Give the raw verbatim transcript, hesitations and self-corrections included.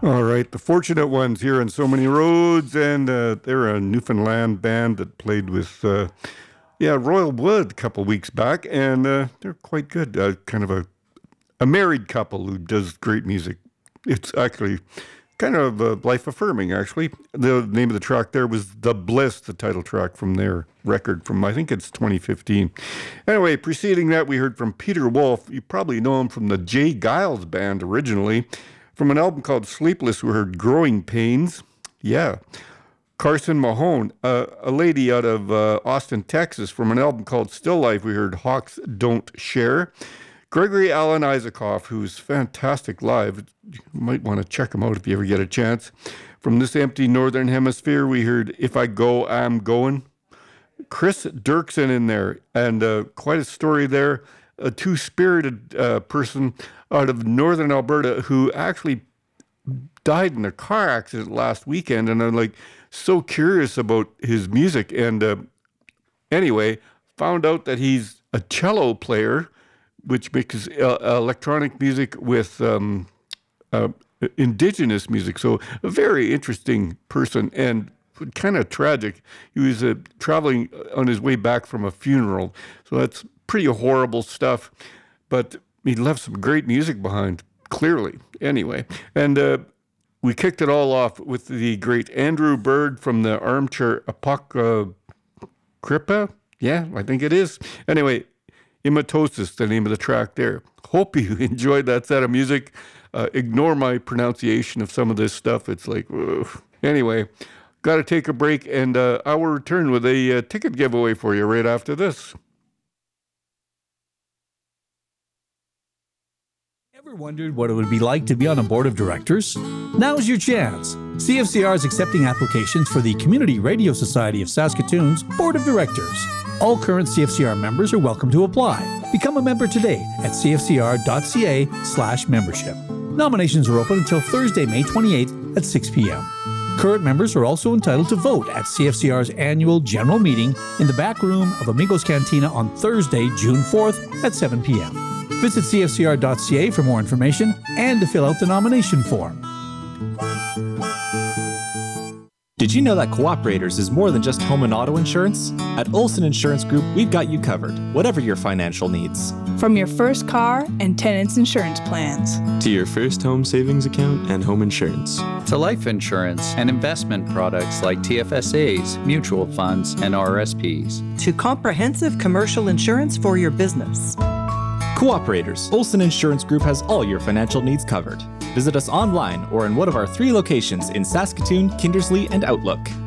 All right, the Fortunate Ones here on So Many Roads, and uh, they're a Newfoundland band that played with, uh, yeah, Royal Wood a couple weeks back, and uh, they're quite good. Uh, kind of a, a married couple who does great music. It's actually kind of uh, life-affirming, actually. The name of the track there was The Bliss, the title track from their record from, I think it's twenty fifteen. Anyway, preceding that, we heard from Peter Wolf. You probably know him from the Jay Giles Band originally. From an album called Sleepless, we heard Growing Pains. Yeah. Carson Mahone, uh, a lady out of uh, Austin, Texas. From an album called Still Life, we heard Hawks Don't Share. Gregory Alan Isaacoff, who's fantastic live. You might want to check him out if you ever get a chance. From This Empty Northern Hemisphere, we heard If I Go, I'm Going. Chris Dirksen in there, and uh, quite a story there. A two-spirited uh, person out of northern Alberta who actually died in a car accident last weekend, and I'm like so curious about his music. And uh, anyway, found out that he's a cello player, which makes uh, electronic music with um, uh, indigenous music. So a very interesting person and kind of tragic. He was uh, traveling on his way back from a funeral, so that's pretty horrible stuff, but he left some great music behind, clearly. Anyway, and uh, we kicked it all off with the great Andrew Bird from the Armchair Apocrypha. Yeah, I think it is. Anyway, Imatosis, the name of the track there. Hope you enjoyed that set of music. Uh, ignore my pronunciation of some of this stuff. It's like, ugh. Anyway, got to take a break, and uh, I will return with a uh, ticket giveaway for you right after this. Ever wondered what it would be like to be on a board of directors? Now's your chance. C F C R is accepting applications for the Community Radio Society of Saskatoon's Board of Directors. All current C F C R members are welcome to apply. Become a member today at cfcr.ca slash membership. Nominations are open until Thursday, May twenty-eighth at six p.m. Current members are also entitled to vote at C F C R's annual general meeting in the back room of Amigos Cantina on Thursday, June fourth at seven p.m. Visit c f c r dot c a for more information and to fill out the nomination form. Did you know that Cooperators is more than just home and auto insurance? At Olson Insurance Group, we've got you covered, whatever your financial needs. From your first car and tenants insurance plans, to your first home savings account and home insurance, to life insurance and investment products like T F S As, mutual funds, and R R S Ps, to comprehensive commercial insurance for your business. Cooperators, Olson Insurance Group has all your financial needs covered. Visit us online or in one of our three locations in Saskatoon, Kindersley, and Outlook.